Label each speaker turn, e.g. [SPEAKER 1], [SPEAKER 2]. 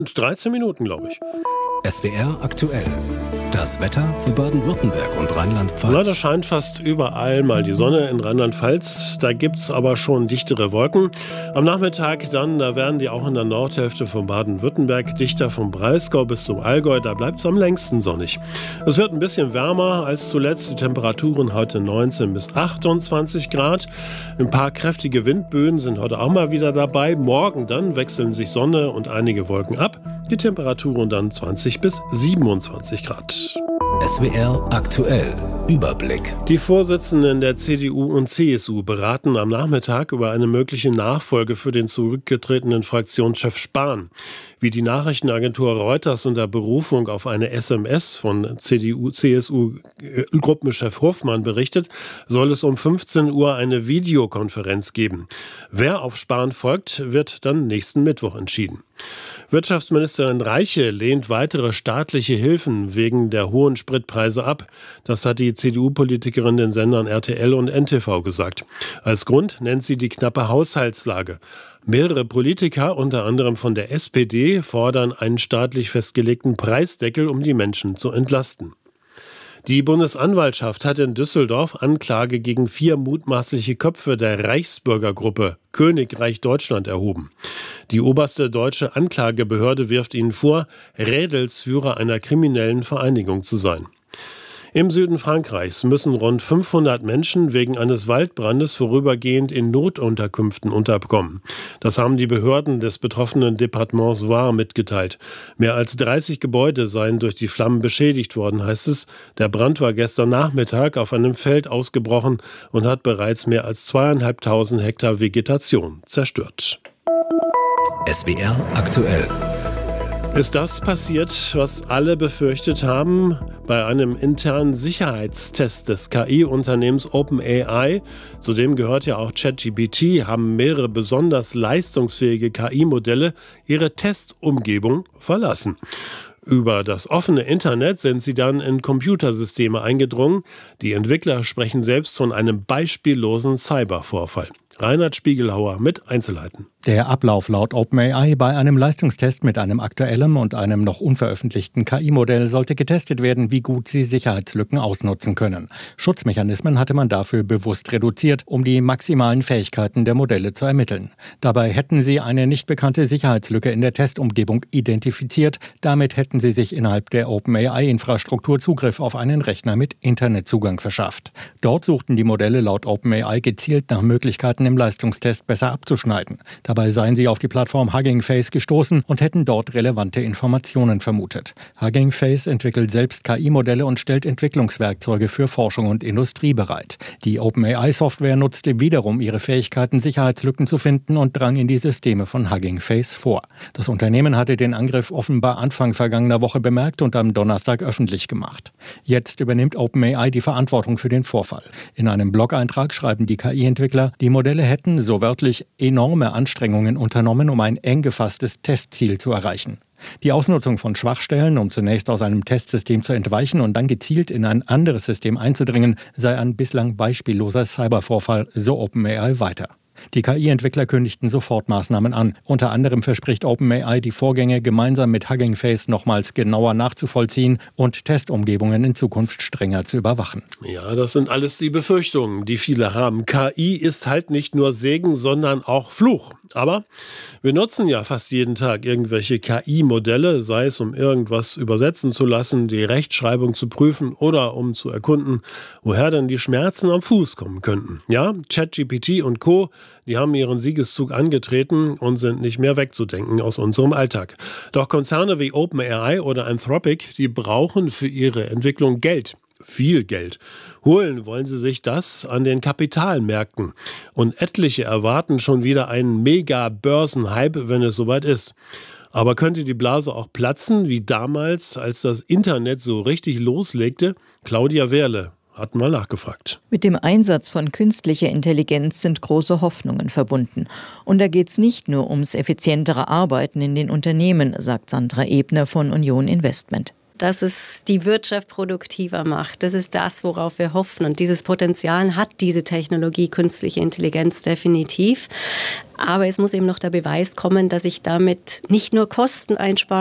[SPEAKER 1] 13 Minuten, glaube ich.
[SPEAKER 2] SWR aktuell. Das Wetter für Baden-Württemberg und Rheinland-Pfalz.
[SPEAKER 1] Na, da scheint fast überall mal die Sonne in Rheinland-Pfalz. Da gibt's aber schon dichtere Wolken. Am Nachmittag dann, da werden die auch in der Nordhälfte von Baden-Württemberg dichter, vom Breisgau bis zum Allgäu. Da bleibt's am längsten sonnig. Es wird ein bisschen wärmer als zuletzt. Die Temperaturen heute 19 bis 28 Grad. Ein paar kräftige Windböen sind heute auch mal wieder dabei. Morgen dann wechseln sich Sonne und einige Wolken ab. Die Temperaturen dann 20 bis 27 Grad.
[SPEAKER 2] SWR aktuell. Überblick.
[SPEAKER 1] Die Vorsitzenden der CDU und CSU beraten am Nachmittag über eine mögliche Nachfolge für den zurückgetretenen Fraktionschef Spahn. Wie die Nachrichtenagentur Reuters unter Berufung auf eine SMS von CDU-CSU-Gruppenchef Hofmann berichtet, soll es um 15 Uhr eine Videokonferenz geben. Wer auf Spahn folgt, wird dann nächsten Mittwoch entschieden. Wirtschaftsministerin Reiche lehnt weitere staatliche Hilfen wegen der hohen Spritpreise ab. Das hat die CDU-Politikerin den Sendern RTL und NTV gesagt. Als Grund nennt sie die knappe Haushaltslage. Mehrere Politiker, unter anderem von der SPD, fordern einen staatlich festgelegten Preisdeckel, um die Menschen zu entlasten. Die Bundesanwaltschaft hat in Düsseldorf Anklage gegen 4 mutmaßliche Köpfe der Reichsbürgergruppe Königreich Deutschland erhoben. Die oberste deutsche Anklagebehörde wirft ihnen vor, Rädelsführer einer kriminellen Vereinigung zu sein. Im Süden Frankreichs müssen rund 500 Menschen wegen eines Waldbrandes vorübergehend in Notunterkünften unterkommen. Das haben die Behörden des betroffenen Departements Var mitgeteilt. Mehr als 30 Gebäude seien durch die Flammen beschädigt worden, heißt es. Der Brand war gestern Nachmittag auf einem Feld ausgebrochen und hat bereits mehr als 2.500 Hektar Vegetation zerstört.
[SPEAKER 2] SWR aktuell.
[SPEAKER 1] Ist das passiert, was alle befürchtet haben? Bei einem internen Sicherheitstest des KI-Unternehmens OpenAI, zu dem gehört ja auch ChatGPT, haben mehrere besonders leistungsfähige KI-Modelle ihre Testumgebung verlassen. Über das offene Internet sind sie dann in Computersysteme eingedrungen. Die Entwickler sprechen selbst von einem beispiellosen Cybervorfall. Reinhard Spiegelhauer mit Einzelheiten.
[SPEAKER 3] Der Ablauf laut OpenAI bei einem Leistungstest mit einem aktuellen und einem noch unveröffentlichten KI-Modell sollte getestet werden, wie gut sie Sicherheitslücken ausnutzen können. Schutzmechanismen hatte man dafür bewusst reduziert, um die maximalen Fähigkeiten der Modelle zu ermitteln. Dabei hätten sie eine nicht bekannte Sicherheitslücke in der Testumgebung identifiziert. Damit hätten sie sich innerhalb der OpenAI-Infrastruktur Zugriff auf einen Rechner mit Internetzugang verschafft. Dort suchten die Modelle laut OpenAI gezielt nach Möglichkeiten im Leistungstest besser abzuschneiden. Dabei seien sie auf die Plattform Hugging Face gestoßen und hätten dort relevante Informationen vermutet. Hugging Face entwickelt selbst KI-Modelle und stellt Entwicklungswerkzeuge für Forschung und Industrie bereit. Die OpenAI-Software nutzte wiederum ihre Fähigkeiten, Sicherheitslücken zu finden und drang in die Systeme von Hugging Face vor. Das Unternehmen hatte den Angriff offenbar Anfang vergangener Woche bemerkt und am Donnerstag öffentlich gemacht. Jetzt übernimmt OpenAI die Verantwortung für den Vorfall. In einem Blog-Eintrag schreiben die KI-Entwickler, die Modelle hätten, so wörtlich, enorme Anstrengungen unternommen, um ein eng gefasstes Testziel zu erreichen. Die Ausnutzung von Schwachstellen, um zunächst aus einem Testsystem zu entweichen und dann gezielt in ein anderes System einzudringen, sei ein bislang beispielloser Cybervorfall, so OpenAI weiter. Die KI-Entwickler kündigten sofort Maßnahmen an. Unter anderem verspricht OpenAI, die Vorgänge gemeinsam mit Hugging Face nochmals genauer nachzuvollziehen und Testumgebungen in Zukunft strenger zu überwachen.
[SPEAKER 1] Ja, das sind alles die Befürchtungen, die viele haben. KI ist halt nicht nur Segen, sondern auch Fluch. Aber wir nutzen ja fast jeden Tag irgendwelche KI-Modelle, sei es um irgendwas übersetzen zu lassen, die Rechtschreibung zu prüfen oder um zu erkunden, woher denn die Schmerzen am Fuß kommen könnten. Ja, ChatGPT und Co., die haben ihren Siegeszug angetreten und sind nicht mehr wegzudenken aus unserem Alltag. Doch Konzerne wie OpenAI oder Anthropic, die brauchen für ihre Entwicklung Geld. Viel Geld. Holen wollen sie sich das an den Kapitalmärkten. Und etliche erwarten schon wieder einen Mega-Börsenhype, wenn es soweit ist. Aber könnte die Blase auch platzen, wie damals, als das Internet so richtig loslegte? Claudia Wehrle hat mal nachgefragt.
[SPEAKER 4] Mit dem Einsatz von künstlicher Intelligenz sind große Hoffnungen verbunden. Und da geht es nicht nur ums effizientere Arbeiten in den Unternehmen, sagt Sandra Ebner von Union Investment.
[SPEAKER 5] dass es die Wirtschaft produktiver macht. Das ist das, worauf wir hoffen. Und dieses Potenzial hat diese Technologie, künstliche Intelligenz definitiv. Aber es muss eben noch der Beweis kommen, dass ich damit nicht nur Kosten einspare,